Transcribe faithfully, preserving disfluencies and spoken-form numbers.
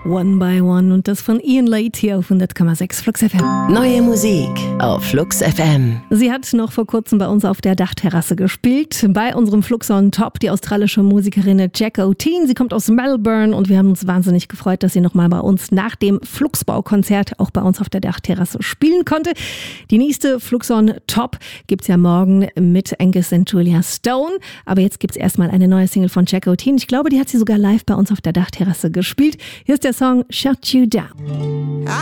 One by One und das von Ian Late hier auf hundert Komma sechs Flux F M. Neue Musik auf Flux F M. Sie hat noch vor kurzem bei uns auf der Dachterrasse gespielt. Bei unserem Flux on Top, die australische Musikerin Jacko Teen. Sie kommt aus Melbourne und wir haben uns wahnsinnig gefreut, dass sie nochmal bei uns nach dem Fluxbau-Konzert auch bei uns auf der Dachterrasse spielen konnte. Die nächste Flux on Top gibt's ja morgen mit Angus und Julia Stone. Aber jetzt gibt's erstmal eine neue Single von Jacko Teen. Ich glaube, die hat sie sogar live bei uns auf der Dachterrasse gespielt. Hier ist der Song Shut You Down.